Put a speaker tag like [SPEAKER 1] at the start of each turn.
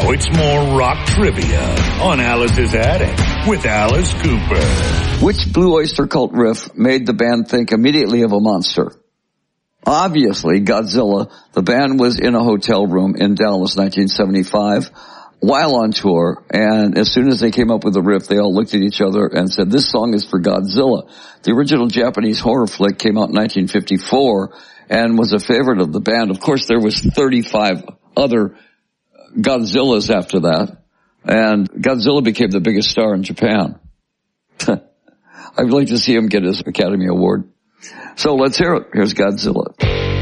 [SPEAKER 1] Now it's more rock trivia on Alice's Attic with Alice Cooper.
[SPEAKER 2] Which Blue Oyster Cult riff made the band think immediately of a monster? Obviously, Godzilla. The band was in a hotel room in Dallas, 1975, while on tour, and as soon as they came up with the riff, they all looked at each other and said, this song is for Godzilla. The original Japanese horror flick came out in 1954 and was a favorite of the band. Of course, there was 35 other Godzillas after that, and Godzilla became the biggest star in Japan. I'd like to see him get his Academy Award. So let's hear it. Here's Godzilla.